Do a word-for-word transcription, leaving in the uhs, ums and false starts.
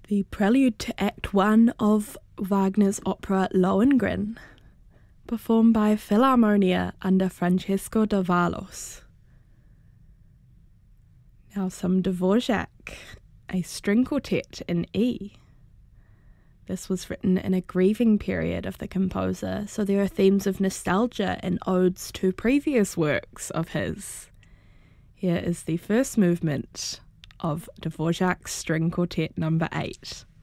The prelude to Act One of Wagner's opera Lohengrin, performed by Philharmonia under Francesco d'Avalos. Now some Dvorak, a string quartet in E. This was written in a grieving period of the composer, so there are themes of nostalgia and odes to previous works of his. Here is the first movement of Dvorak's String Quartet number eight.